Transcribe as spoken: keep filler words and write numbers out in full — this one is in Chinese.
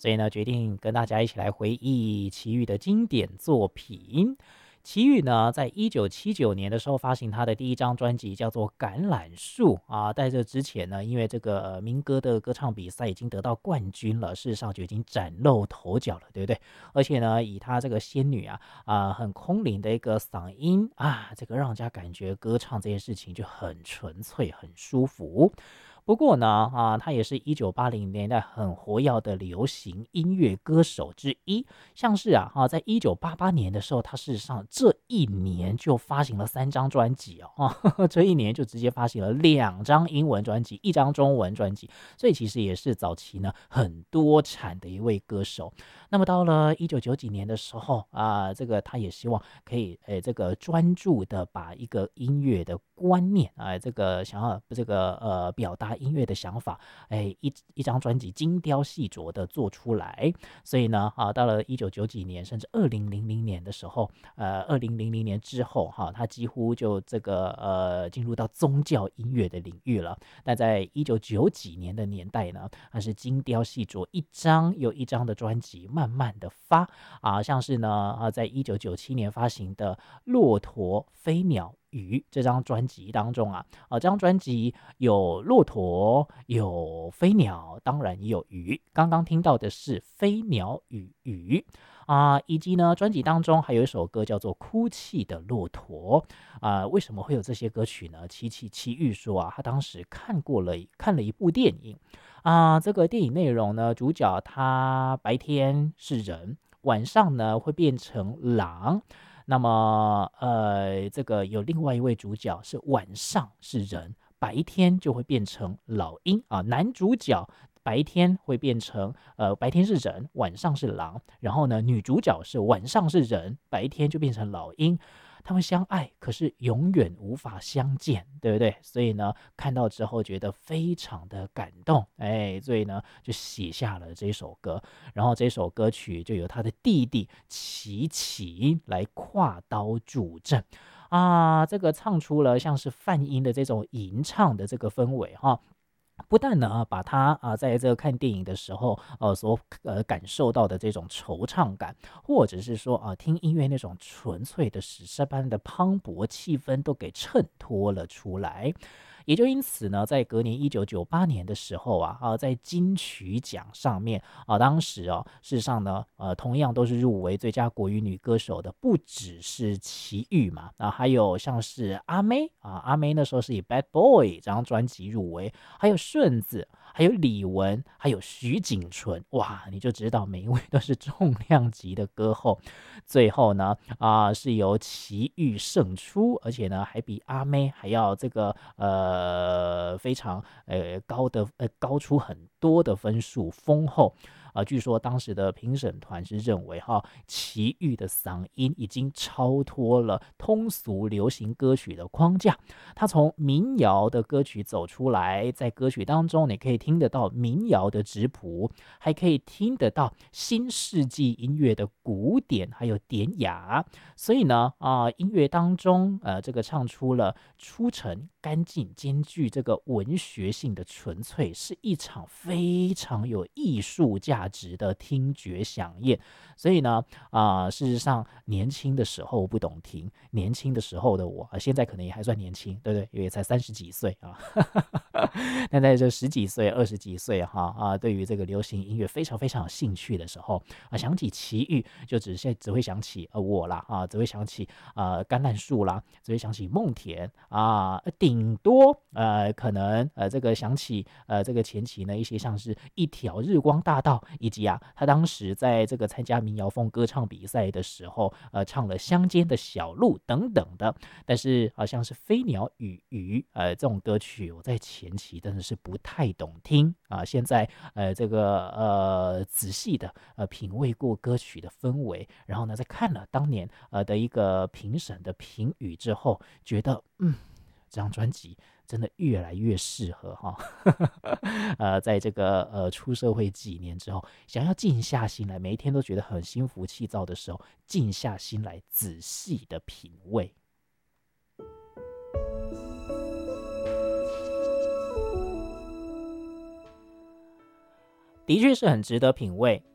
所以呢，决定跟大家一起来回忆齐豫的经典作品。齐豫呢，在一九七九年的时候发行他的第一张专辑，叫做《橄榄树》啊。在这之前呢，因为这个呃民歌的歌唱比赛已经得到冠军了，事实上就已经崭露头角了，对不对？而且呢，以他这个仙女啊啊、很空灵的一个嗓音啊，这个让人家感觉歌唱这件事情就很纯粹、很舒服。不过呢，啊，他也是一九八零年代很活跃的流行音乐歌手之一。像是啊，啊，在一九八八年的时候，他事实上这一年就发行了三张专辑哦，啊，这一年就直接发行了两张英文专辑，一张中文专辑，所以其实也是早期呢很多产的一位歌手。那么到了一九九几年的时候啊，这个他也希望可以诶这个专注的把一个音乐的观念啊，这个想要这个呃表达音乐的想法，哎一一张专辑精雕细琢的做出来。所以呢啊，到了一九九几年甚至二零零零年的时候，呃二零零零年之后哈，他几乎就这个呃进入到宗教音乐的领域了。但在一九九几年的年代呢，它是精雕细琢，一张又一张的专辑慢慢的发啊，像是呢啊，在一九九七年发行的《骆驼、飞鸟、鱼》这张专辑当中啊，啊，这张专辑有骆驼，有飞鸟，当然也有鱼。刚刚听到的是飞鸟与鱼啊，以及呢，专辑当中还有一首歌叫做《哭泣的骆驼》啊。为什么会有这些歌曲呢？齐齐齐豫说啊，他当时看过了看了一部电影啊，这个电影内容呢，主角他白天是人，晚上呢会变成狼。那么，呃，这个有另外一位主角是晚上是人，白天就会变成老鹰啊。男主角白天会变成呃白天是人，晚上是狼。然后呢，女主角是晚上是人，白天就变成老鹰。他们相爱，可是永远无法相见，对不对？所以呢，看到之后觉得非常的感动，哎，所以呢，就写下了这首歌。然后这首歌曲就由他的弟弟齐齐来跨刀助阵啊，这个唱出了像是泛音的这种吟唱的这个氛围哈。不但呢，把他啊，在这个看电影的时候，呃，所呃感受到的这种惆怅感，或者是说啊，听音乐那种纯粹的史诗般的磅礴气氛，都给衬托了出来。也就因此呢，在隔年一九九八年的时候啊，啊，在金曲奖上面啊，当时哦，事实上呢，呃，同样都是入围最佳国语女歌手的，不只是齐豫嘛，啊，还有像是阿妹啊，阿妹那时候是以《Bad Boy》这张专辑入围，还有顺子，还有李玟，还有徐锦纯，哇，你就知道每一位都是重量级的歌后。最后呢，啊、是由齐豫胜出，而且呢，还比阿妹还要这个呃非常呃高的呃高出很多的分数，丰厚。啊、据说当时的评审团是认为哈，齐豫的嗓音已经超脱了通俗流行歌曲的框架，他从民谣的歌曲走出来，在歌曲当中你可以听得到民谣的质朴，还可以听得到新世纪音乐的古典还有典雅。所以呢，啊、音乐当中，呃，这个唱出了出尘干净，兼具这个文学性的纯粹，是一场非常有艺术价值的听觉飨宴。所以呢，啊、事实上年轻的时候不懂听，年轻的时候的我，啊现在可能也还算年轻，对不对？因为才三十几岁啊。但在这十几岁、二十几岁哈啊，对于这个流行音乐非常非常有兴趣的时候啊，想起齐豫，就只是只会想起呃我啦啊，只会想起呃橄榄树啦，只会想起梦田啊，顶多呃可能呃这个想起呃这个前期呢一些像是一条日光大道，以及啊他当时在这个参加民谣风歌唱比赛的时候，呃唱了乡间的小路等等的。但是好像是飞鸟与鱼，呃，这种歌曲我在前期真的是不太懂听啊。现在呃，这个呃仔细的呃品味过歌曲的氛围，然后呢，再看了当年呃的一个评审的评语之后，觉得嗯，这张专辑真的越来越适合哈。呃，在这个呃出社会几年之后，想要静下心来，每一天都觉得很心浮气躁的时候，静下心来仔细的品味。的确是很值得品味。